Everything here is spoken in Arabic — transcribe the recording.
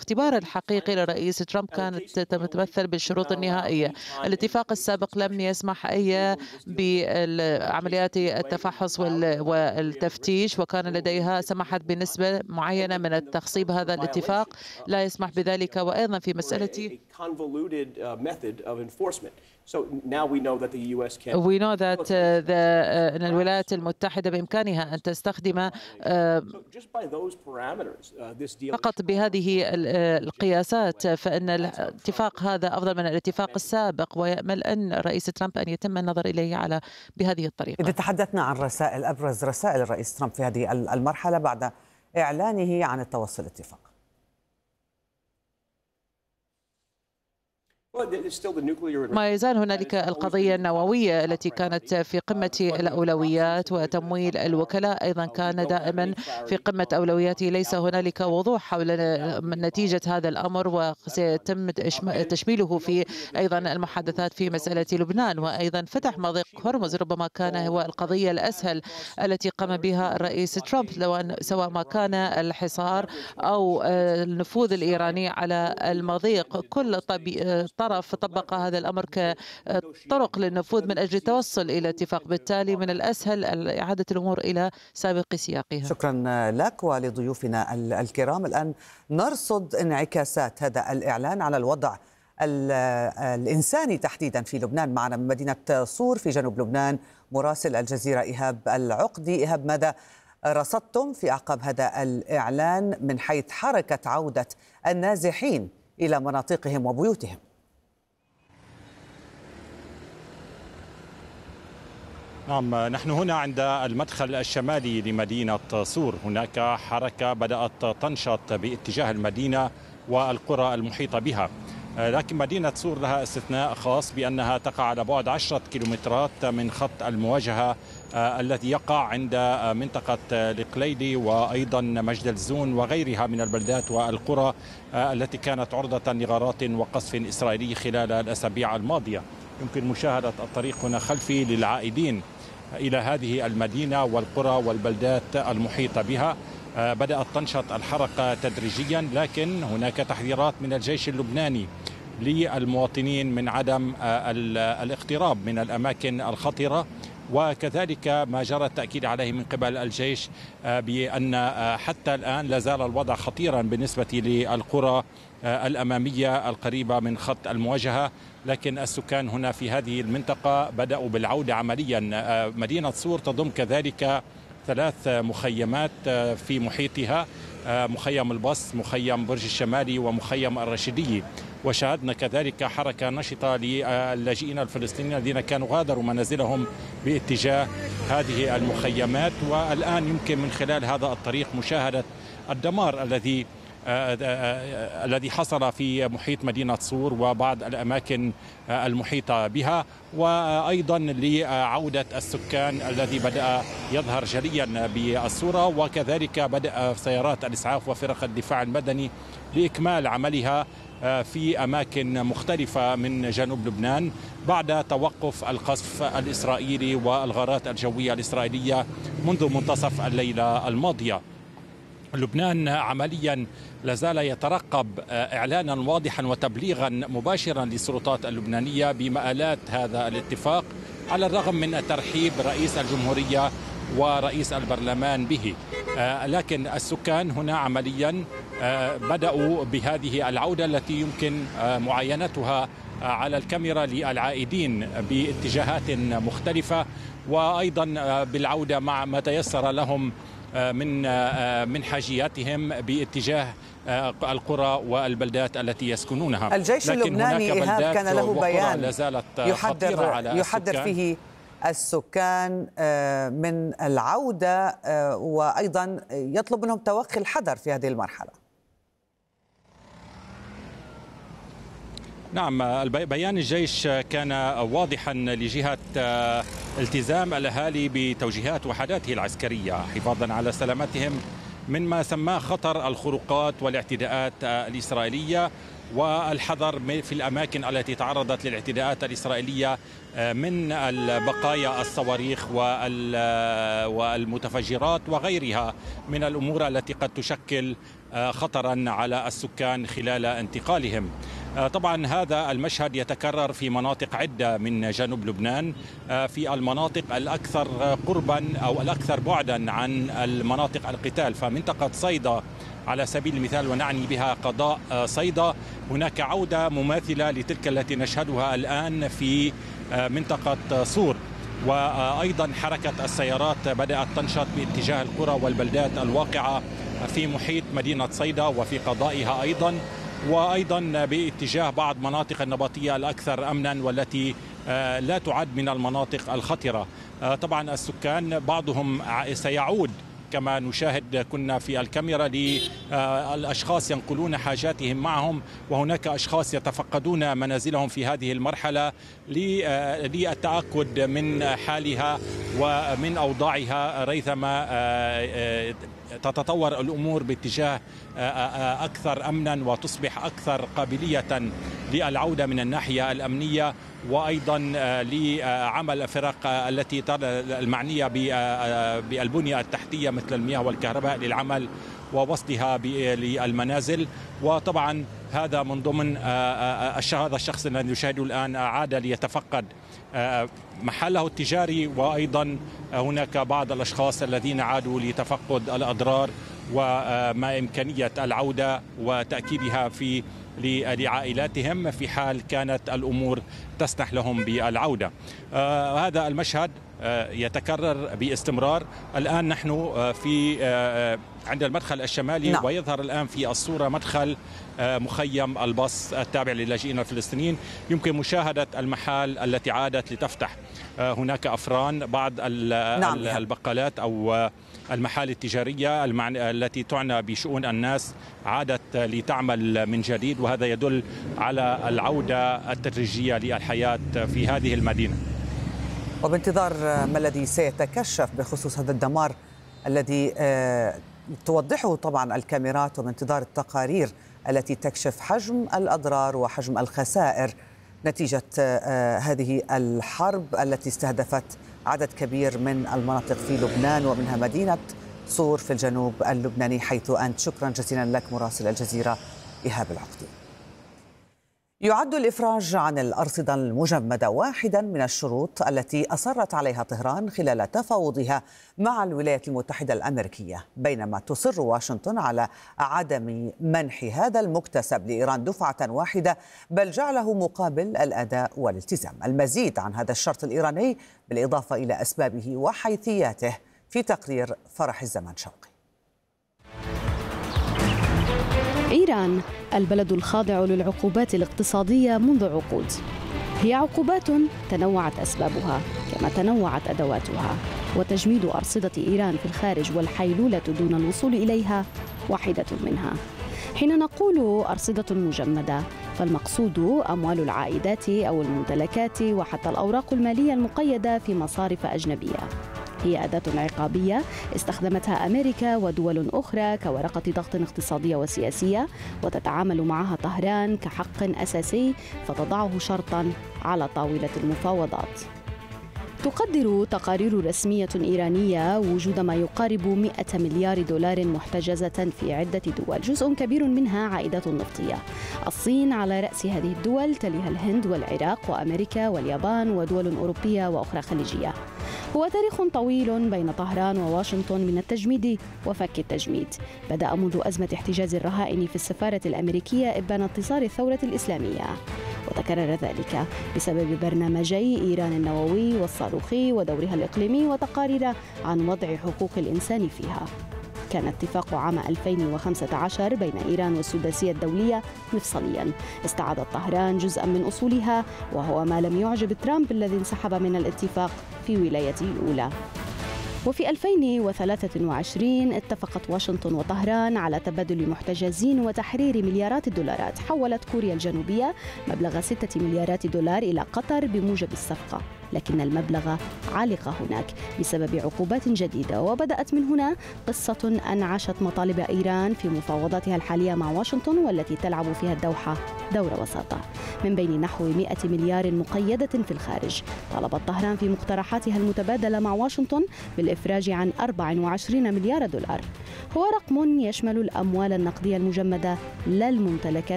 الاختبار الحقيقي للرئيس ترامب كانت تتمثل بالشروط النهائية. الاتفاق السابق لم يسمح بعمليات التفحص والتفتيش، وكان لديها سمحت بنسبة معينة من التخصيب. هذا الاتفاق لا يسمح بذلك. وأيضا في مسألة We know that أن الولايات المتحدة بإمكانها أن تستخدم فقط بهذه القياسات، فإن الاتفاق هذا أفضل من الاتفاق السابق، ويأمل أن الرئيس ترامب أن يتم النظر إليه بهذه الطريقة. إذا تحدثنا عن رسائل، أبرز رسائل الرئيس ترامب في هذه المرحلة بعد إعلانه عن التوصل لاتفاق. ما يزال هنالك القضية النووية التي كانت في قمة الأولويات، وتمويل الوكلاء أيضا كان دائما في قمة أولوياته. ليس هنالك وضوح حول نتيجة هذا الأمر، وسيتم تشميله في أيضا المحادثات في مسألة لبنان. وأيضا فتح مضيق هرمز ربما كان هو القضية الأسهل التي قام بها الرئيس ترامب، سواء ما كان الحصار أو النفوذ الإيراني على المضيق. كل طرف طبق هذا الأمر كطرق للنفوذ من أجل التوصل إلى اتفاق. بالتالي من الأسهل إعادة الأمور إلى سابق سياقها. شكرا لك ولضيوفنا الكرام. الآن نرصد انعكاسات هذا الإعلان على الوضع الإنساني تحديدا في لبنان. معنا من مدينة صور في جنوب لبنان مراسل الجزيرة إيهاب العقدي. إيهاب، ماذا رصدتم في أعقاب هذا الإعلان من حيث حركة عودة النازحين إلى مناطقهم وبيوتهم؟ نعم، نحن هنا عند المدخل الشمالي لمدينة صور. هناك حركة بدأت تنشط باتجاه المدينة والقرى المحيطة بها، لكن مدينة صور لها استثناء خاص بأنها تقع على بعد 10 كيلومترات من خط المواجهة الذي يقع عند منطقة القليلي وأيضا مجد الزون وغيرها من البلدات والقرى التي كانت عرضة لغارات وقصف إسرائيلي خلال الأسابيع الماضية. يمكن مشاهدة الطريق هنا خلفي للعائدين إلى هذه المدينة والقرى والبلدات المحيطة بها. بدأت تنشط الحركة تدريجيا، لكن هناك تحذيرات من الجيش اللبناني للمواطنين من عدم الاقتراب من الأماكن الخطرة، وكذلك ما جرى التأكيد عليه من قبل الجيش بأن حتى الآن لا زال الوضع خطيرا بالنسبة للقرى الأمامية القريبة من خط المواجهة. لكن السكان هنا في هذه المنطقة بدأوا بالعودة عمليا. مدينة صور تضم كذلك 3 مخيمات في محيطها، مخيم البص، مخيم برج الشمالي، ومخيم الرشيدية. وشاهدنا كذلك حركة نشطة للاجئين الفلسطينيين الذين كانوا غادروا منازلهم باتجاه هذه المخيمات. والآن يمكن من خلال هذا الطريق مشاهدة الدمار الذي حصل في محيط مدينة صور وبعض الأماكن المحيطة بها، وأيضا لعودة السكان الذي بدأ يظهر جليا بالصورة. وكذلك بدأ سيارات الإسعاف وفرق الدفاع المدني لإكمال عملها في أماكن مختلفة من جنوب لبنان بعد توقف القصف الإسرائيلي والغارات الجوية الإسرائيلية منذ منتصف الليلة الماضية. لبنان عمليا لازال يترقب إعلانا واضحا وتبليغا مباشرا للسلطات اللبنانية بمآلات هذا الاتفاق، على الرغم من ترحيب رئيس الجمهورية ورئيس البرلمان به. لكن السكان هنا عمليا بدأوا بهذه العودة التي يمكن معاينتها على الكاميرا للعائدين باتجاهات مختلفة، وأيضا بالعودة مع ما تيسر لهم من حاجياتهم باتجاه القرى والبلدات التي يسكنونها. الجيش اللبناني إيهاب كان له بيان يحذر فيه السكان من العودة، وأيضا يطلب منهم توخي الحذر في هذه المرحلة. نعم، بيان الجيش كان واضحا لجهة التزام الأهالي بتوجيهات وحداته العسكرية حفاظا على سلامتهم من ما سماه خطر الخروقات والاعتداءات الإسرائيلية، والحذر في الأماكن التي تعرضت للاعتداءات الإسرائيلية من البقايا الصواريخ والمتفجرات وغيرها من الأمور التي قد تشكل خطرا على السكان خلال انتقالهم. طبعا هذا المشهد يتكرر في مناطق عدة من جنوب لبنان، في المناطق الأكثر قربا أو الأكثر بعدا عن المناطق القتال. فمنطقة صيدا على سبيل المثال، ونعني بها قضاء صيدا، هناك عودة مماثلة لتلك التي نشهدها الآن في منطقة صور. وأيضا حركة السيارات بدأت تنشط باتجاه القرى والبلدات الواقعة في محيط مدينة صيدا وفي قضائها أيضا، وأيضا باتجاه بعض مناطق النبطية الأكثر أمنا والتي لا تعد من المناطق الخطرة. طبعا السكان بعضهم سيعود كما نشاهد كنا في الكاميرا للأشخاص ينقلون حاجاتهم معهم، وهناك أشخاص يتفقدون منازلهم في هذه المرحلة للتأكد من حالها ومن أوضاعها ريثما تتطور الأمور باتجاه أكثر أمنا وتصبح أكثر قابلية للعودة من الناحية الأمنية، وأيضا لعمل الفرق التي المعنية بالبنية التحتية مثل المياه والكهرباء للعمل ووصلها للمنازل. وطبعا هذا من ضمن هذا الشخص الذي نشاهده الآن عاد ليتفقد محله التجاري، وأيضا هناك بعض الأشخاص الذين عادوا لتفقد الأضرار وما إمكانية العودة وتأكيدها لعائلاتهم في حال كانت الأمور تسنح لهم بالعودة. هذا المشهد يتكرر باستمرار. الآن نحن في عند المدخل الشمالي، نعم. ويظهر الآن في الصورة مدخل مخيم البص التابع للاجئين الفلسطينيين. يمكن مشاهدة المحال التي عادت لتفتح. هناك أفران بعض نعم. البقالات أو المحال التجارية التي تعنى بشؤون الناس عادت لتعمل من جديد، وهذا يدل على العودة التدريجية للحياة في هذه المدينة. وبانتظار ما الذي سيتكشف بخصوص هذا الدمار الذي توضحه طبعا الكاميرات، وبانتظار التقارير التي تكشف حجم الأضرار وحجم الخسائر نتيجة هذه الحرب التي استهدفت عدد كبير من المناطق في لبنان ومنها مدينة صور في الجنوب اللبناني حيث أنت. شكرا جزيلا لك مراسل الجزيرة إيهاب العقدي. يعد الإفراج عن الأرصدة المجمدة واحدا من الشروط التي أصرت عليها طهران خلال تفاوضها مع الولايات المتحدة الأمريكية، بينما تصر واشنطن على عدم منح هذا المكتسب لإيران دفعة واحدة بل جعله مقابل الأداء والالتزام. المزيد عن هذا الشرط الإيراني بالإضافة إلى أسبابه وحيثياته في تقرير فرح الزمان شوقي. إيران البلد الخاضع للعقوبات الاقتصادية منذ عقود. هي عقوبات تنوعت أسبابها كما تنوعت أدواتها، وتجميد أرصدة إيران في الخارج والحيلولة دون الوصول إليها واحدة منها. حين نقول أرصدة مجمدة فالمقصود أموال العائدات أو الممتلكات وحتى الأوراق المالية المقيدة في مصارف أجنبية. هي أداة عقابية استخدمتها أمريكا ودول أخرى كورقة ضغط اقتصادية وسياسية، وتتعامل معها طهران كحق أساسي فتضعه شرطاً على طاولة المفاوضات. تقدر تقارير رسمية إيرانية وجود ما يقارب 100 مليار دولار محتجزة في عدة دول، جزء كبير منها عائدات نفطية. الصين على رأس هذه الدول، تليها الهند والعراق وأمريكا واليابان ودول أوروبية وأخرى خليجية. هو تاريخ طويل بين طهران وواشنطن من التجميد وفك التجميد، بدأ منذ أزمة احتجاز الرهائن في السفارة الأمريكية إبان انتصار الثورة الإسلامية، وتكرر ذلك بسبب برنامجي إيران النووي والصاروخي ودورها الإقليمي وتقارير عن وضع حقوق الإنسان فيها. كان اتفاق عام 2015 بين إيران والسداسية الدولية مفصليا، استعادت طهران جزءا من أصولها، وهو ما لم يعجب ترامب الذي انسحب من الاتفاق في ولايته الأولى. وفي 2023 اتفقت واشنطن وطهران على تبادل محتجزين وتحرير مليارات الدولارات. حولت كوريا الجنوبية مبلغ 6 مليارات دولار إلى قطر بموجب الصفقة، لكن المبلغ علق هناك بسبب عقوبات جديدة. وبدأت من هنا قصة أنعشت مطالب إيران في مفاوضاتها الحالية مع واشنطن، والتي تلعب فيها الدوحة دور وساطة. من بين نحو 100 مليار مقيدة في الخارج، طلبت طهران في مقترحاتها المتبادلة مع واشنطن بالإفراج عن 24 مليار دولار. هو رقم يشمل الأموال النقدية المجمدة لا الممتلكات